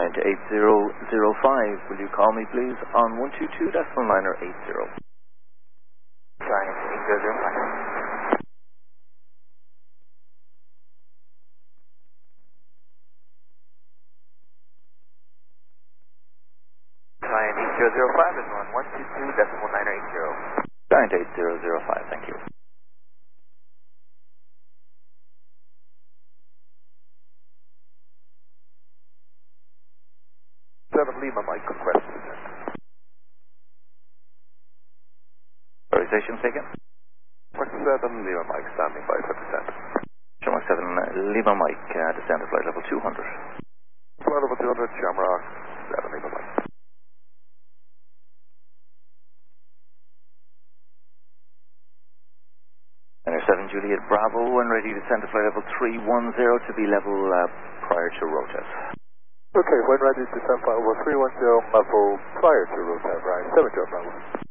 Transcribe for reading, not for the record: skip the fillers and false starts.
Giant 8005, will you call me please on 122.980? Giant 8005. Giant 8005 is on 122.980. Giant 8005, thank you. 7 Lima Mike, request to descend. Sorry, station taken. Mark 7 Lima Mike, standing by for descent. Shamrock 7 Lima Mike, descend to flight level 200. Flight level 200, Shamrock 7 Lima Mike. Center 7 Juliet Bravo, when ready to descend to flight level 310 to be level prior to ROTAS. Okay, when ready to descend flight level 310, level prior to ROTAS, right, 7 Joe Bravo.